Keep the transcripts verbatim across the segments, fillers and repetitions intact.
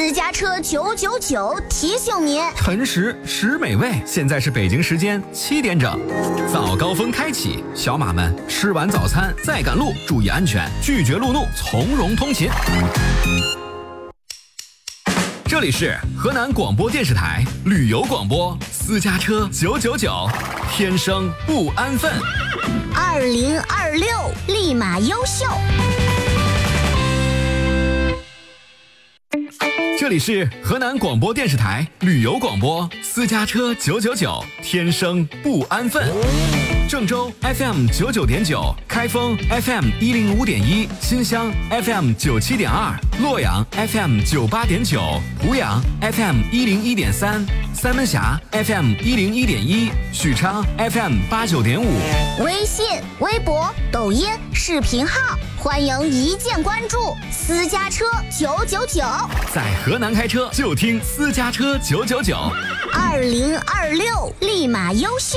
私家车九九九提醒您： 诚实实美味。现在是北京时间七点整，早高峰开启，小马们吃完早餐再赶路，注意安全，拒绝路怒，从容通勤。这里是河南广播电视台旅游广播，私家车九九九，天生不安分。 二零二六立马优秀。 这里是河南广播电视台旅游广播，私家车九九九，天生不安分。郑州 F M 九九点九，开封 F M 一零五点一，新乡 F M 九七点二，洛阳 F M 九八点九，濮阳 F M 一零一点三，三门峡 F M 一零一点一，许昌 F M 八九点五。 微信、微博、抖音、视频号，欢迎一键关注。私家车九九九， 在河南开车就听私家车九九九。 二零二六立马优秀。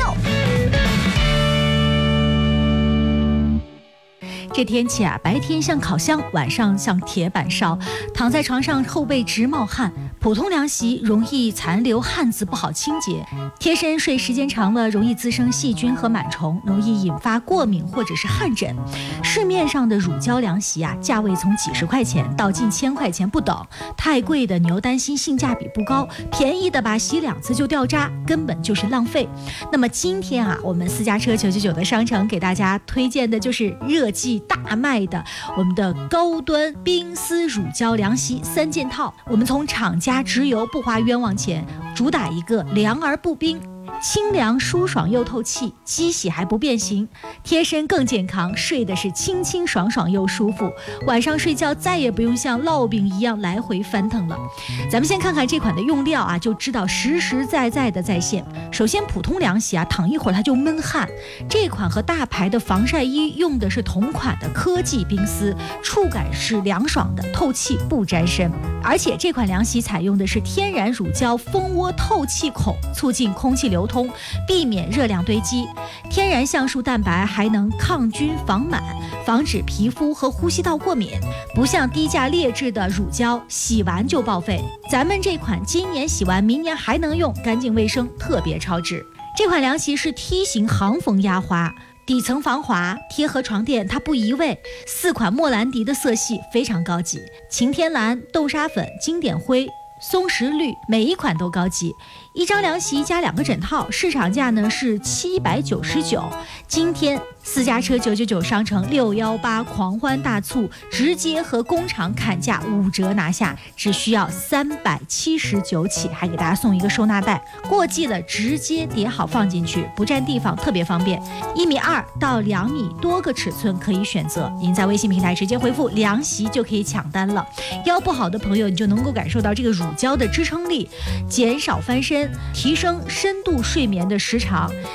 这天气啊，白天像烤箱，晚上像铁板烧，躺在床上后背直冒汗。普通凉席容易残留汗渍，不好清洁。贴身睡时间长了，容易滋生细菌和螨虫，容易引发过敏或者是汗疹。市面上的乳胶凉席啊，价位从几十块钱到近千块钱不等，太贵的你又担心性价比不高，便宜的吧洗两次就掉渣，根本就是浪费。那么今天啊，我们私家车九九九的商城给大家推荐的就是热季大卖的我们的高端冰丝乳胶凉席三件套。我们从厂家直邮，不花冤枉钱，主打一个凉而不冰，清凉舒爽又透气，机洗还不变形，贴身更健康，睡的是清清爽爽又舒服，晚上睡觉再也不用像烙饼一样来回翻腾了。咱们先看看这款的用料啊，就知道实实在在的在线。首先普通凉席啊，躺一会儿它就闷汗，这款和大牌的防晒衣用的是同款的科技冰丝，触感是凉爽的，透气不沾身。而且这款凉席采用的是天然乳胶蜂窝透气孔，促进空气流通，避免热量堆积。天然橡树蛋白还能抗菌防螨，防止皮肤和呼吸道过敏，不像低价劣质的乳胶洗完就报废。咱们这款今年洗完明年还能用，干净卫生，特别超值。这款凉席是梯形行缝压花，底层防滑，贴合床垫，它不移位。四款莫兰迪的色系非常高级，晴天蓝、豆沙粉、经典灰、松石绿，每一款都高级。一张凉席加两个枕套，市场价呢是七百九十九。今天私家车九九九商城六一八狂欢大促，直接和工厂砍价五折拿下，只需要三百七十九起，还给大家送一个收纳袋，过季了直接叠好放进去，不占地方，特别方便。一米二到两米多个尺寸可以选择，您在微信平台直接回复凉席就可以抢单了。腰不好的朋友，你就能够感受到这个乳胶的支撑力，减少翻身，提升深度睡眠的时长。